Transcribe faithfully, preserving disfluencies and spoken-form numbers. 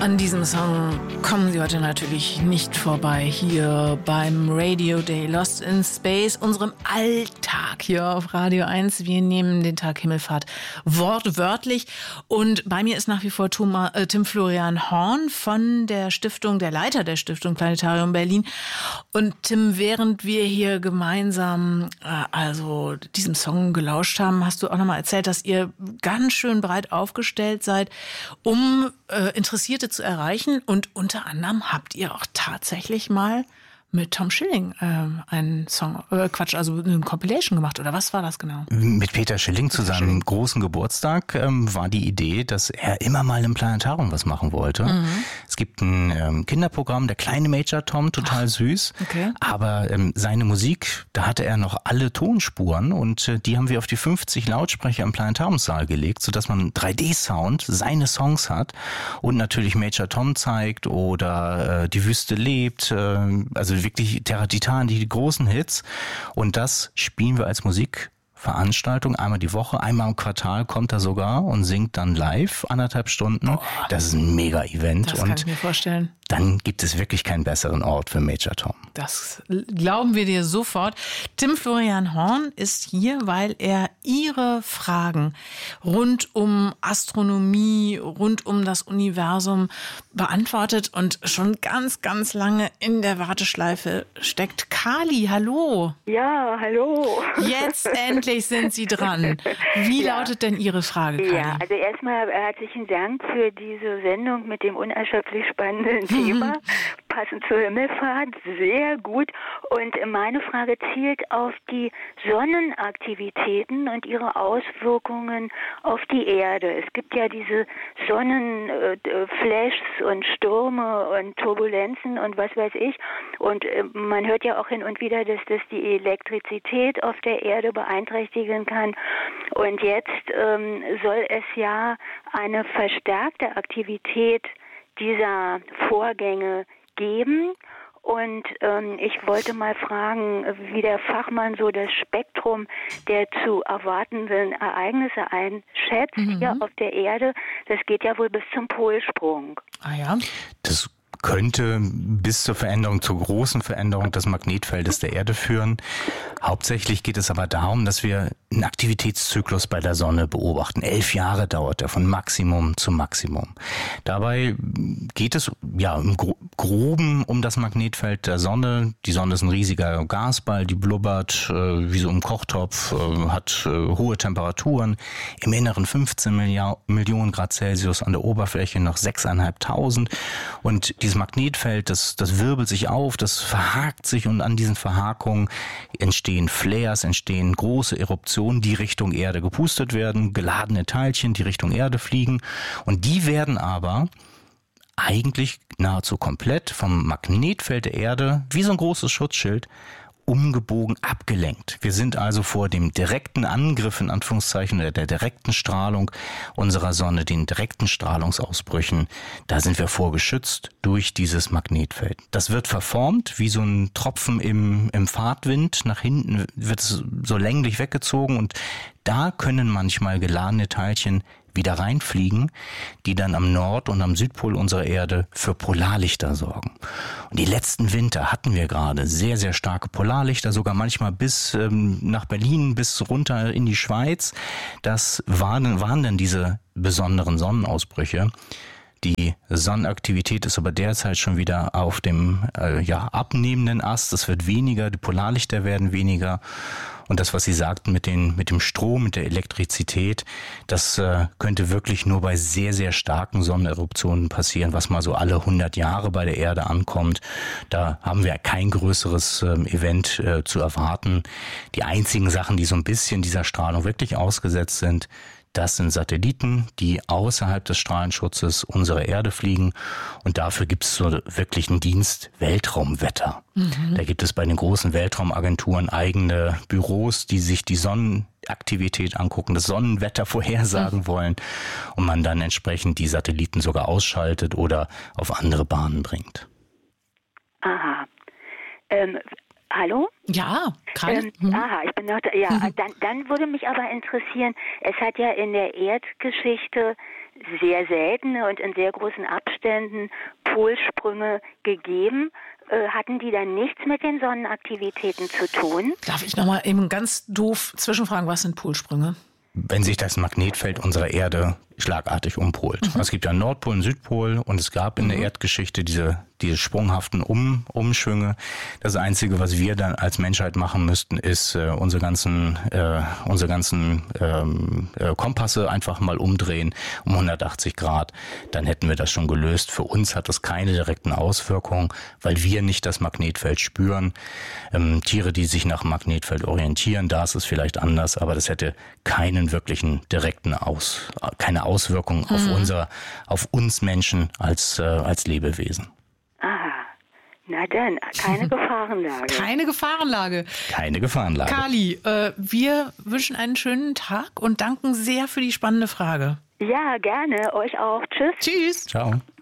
An diesem Song kommen Sie heute natürlich nicht vorbei, hier beim Radio Day Lost in Space, unserem Alltag hier auf Radio eins. Wir nehmen den Tag Himmelfahrt wortwörtlich und bei mir ist nach wie vor Thomas, äh, Tim Florian Horn von der Stiftung, der Leiter der Stiftung Planetarium Berlin. Und Tim, während wir hier gemeinsam äh, also diesem Song gelauscht haben, hast du auch nochmal erzählt, dass ihr ganz schön breit aufgestellt seid, um äh, Interessierte zu erreichen. Und unter anderem habt ihr auch tatsächlich mal mit Tom Schilling äh, einen Song, äh, Quatsch, also eine Compilation gemacht, oder was war das genau? Mit Peter Schilling zu seinem Schilling. großen Geburtstag ähm, war die Idee, dass er immer mal im Planetarium was machen wollte. Mhm. Es gibt ein ähm, Kinderprogramm, der kleine Major Tom, total Ach, süß. Okay. Aber ähm, seine Musik, da hatte er noch alle Tonspuren und äh, die haben wir auf die fünfzig Lautsprecher im Planetariumssaal gelegt, sodass man drei D-Sound, seine Songs hat und natürlich Major Tom zeigt oder äh, Die Wüste lebt, äh, also wirklich Terra Titan, die großen Hits. Und das spielen wir als Musikveranstaltung einmal die Woche, einmal im Quartal kommt er sogar und singt dann live anderthalb Stunden. Oh, das ist ein Mega-Event. Das und kann ich mir vorstellen. Dann gibt es wirklich keinen besseren Ort für Major Tom. Das glauben wir dir sofort. Tim Florian Horn ist hier, weil er Ihre Fragen rund um Astronomie, rund um das Universum beantwortet und schon ganz, ganz lange in der Warteschleife steckt. Kali, hallo. Ja, hallo. Jetzt endlich sind Sie dran. Wie ja. lautet denn Ihre Frage, Kali? Ja, also erstmal herzlichen Dank für diese Sendung mit dem unerschöpflich spannenden Thema, passend zur Himmelfahrt, sehr gut. Und meine Frage zielt auf die Sonnenaktivitäten und ihre Auswirkungen auf die Erde. Es gibt ja diese Sonnenflashs und Stürme und Turbulenzen und was weiß ich. Und man hört ja auch hin und wieder, dass das die Elektrizität auf der Erde beeinträchtigen kann. Und jetzt ähm, soll es ja eine verstärkte Aktivität dieser Vorgänge geben. Und ähm, ich wollte mal fragen, wie der Fachmann so das Spektrum der zu erwartenden Ereignisse einschätzt mhm. hier auf der Erde. Das geht ja wohl bis zum Polsprung. Ah ja? Das könnte bis zur Veränderung, zur großen Veränderung des Magnetfeldes der Erde führen. Hauptsächlich geht es aber darum, dass wir einen Aktivitätszyklus bei der Sonne beobachten. Elf Jahre dauert er von Maximum zu Maximum. Dabei geht es ja im Groben um das Magnetfeld der Sonne. Die Sonne ist ein riesiger Gasball, die blubbert äh, wie so im Kochtopf, äh, hat äh, hohe Temperaturen. Im Inneren fünfzehn Millionen Grad Celsius, an der Oberfläche noch sechstausendfünfhundert. Und dieses Magnetfeld, das, das wirbelt sich auf, das verhakt sich und an diesen Verhakungen entstehen Flares, entstehen große Eruptionen, die Richtung Erde gepustet werden, geladene Teilchen, die Richtung Erde fliegen und die werden aber eigentlich nahezu komplett vom Magnetfeld der Erde, wie so ein großes Schutzschild, umgebogen, abgelenkt. Wir sind also vor dem direkten Angriff, in Anführungszeichen, der, der direkten Strahlung unserer Sonne, den direkten Strahlungsausbrüchen, da sind wir vorgeschützt durch dieses Magnetfeld. Das wird verformt, wie so ein Tropfen im, im Fahrtwind. Nach hinten wird es so länglich weggezogen und da können manchmal geladene Teilchen wieder reinfliegen, die dann am Nord- und am Südpol unserer Erde für Polarlichter sorgen. Und die letzten Winter hatten wir gerade sehr, sehr starke Polarlichter, sogar manchmal bis ähm, nach Berlin, bis runter in die Schweiz. Das waren, waren dann diese besonderen Sonnenausbrüche. Die Sonnenaktivität ist aber derzeit schon wieder auf dem äh, ja, abnehmenden Ast. Es wird weniger, die Polarlichter werden weniger. Und das, was Sie sagten mit den, mit dem Strom, mit der Elektrizität, das äh, könnte wirklich nur bei sehr, sehr starken Sonneneruptionen passieren, was mal so alle hundert Jahre bei der Erde ankommt. Da haben wir kein größeres ähm, Event äh, zu erwarten. Die einzigen Sachen, die so ein bisschen dieser Strahlung wirklich ausgesetzt sind, das sind Satelliten, die außerhalb des Strahlenschutzes unserer Erde fliegen. Und dafür gibt es so wirklich einen Dienst Weltraumwetter. Mhm. Da gibt es bei den großen Weltraumagenturen eigene Büros, die sich die Sonnenaktivität angucken, das Sonnenwetter vorhersagen mhm. wollen und man dann entsprechend die Satelliten sogar ausschaltet oder auf andere Bahnen bringt. Aha. Ähm, hallo? Ja, gerade. Ähm, mhm. Aha, ich bin noch da. Ja, mhm. dann, dann würde mich aber interessieren, es hat ja in der Erdgeschichte sehr seltene und in sehr großen Abständen Umständen Polsprünge gegeben. Äh, hatten die dann nichts mit den Sonnenaktivitäten zu tun? Darf ich nochmal eben ganz doof zwischenfragen, was sind Polsprünge? Wenn sich das Magnetfeld unserer Erde schlagartig umpolt. Mhm. Es gibt ja Nordpol und Südpol und es gab in mhm. der Erdgeschichte diese, diese sprunghaften um, Umschwünge. Das Einzige, was wir dann als Menschheit machen müssten, ist äh, unsere ganzen, äh, unsere ganzen ähm, äh, Kompasse einfach mal umdrehen um hundertachtzig Grad. Dann hätten wir das schon gelöst. Für uns hat das keine direkten Auswirkungen, weil wir nicht das Magnetfeld spüren. Ähm, Tiere, die sich nach Magnetfeld orientieren, da ist es vielleicht anders, aber das hätte keinen wirklichen direkten Aus, keine Auswirkungen mhm. auf unser, auf uns Menschen als, äh, als Lebewesen. Aha. Na dann, keine Gefahrenlage. Keine Gefahrenlage. Keine Gefahrenlage. Kali, äh, wir wünschen einen schönen Tag und danken sehr für die spannende Frage. Ja, gerne. Euch auch. Tschüss. Tschüss. Ciao.